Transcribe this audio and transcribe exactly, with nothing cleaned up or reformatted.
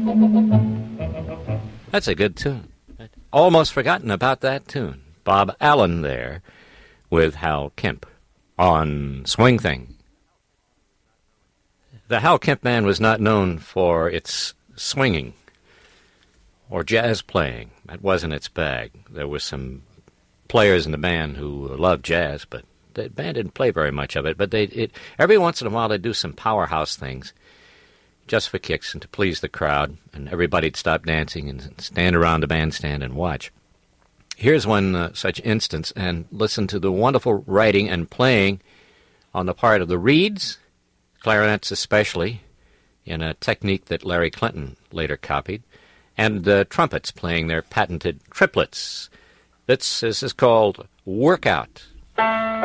That's a good tune. Almost forgotten about that tune. Bob Allen there with Hal Kemp on Swing Thing. The Hal Kemp Band was not known for its swinging or jazz playing. That wasn't its bag. There were some players in the band who loved jazz, but the band didn't play very much of it. But they, it, every once in a while, they'd do some powerhouse things just for kicks and to please the crowd, and everybody'd stop dancing and stand around the bandstand and watch. Here's one uh, such instance, and listen to the wonderful writing and playing on the part of the reeds, clarinets especially, in a technique that Larry Clinton later copied, and the uh, trumpets playing their patented triplets. This, this is called Workout.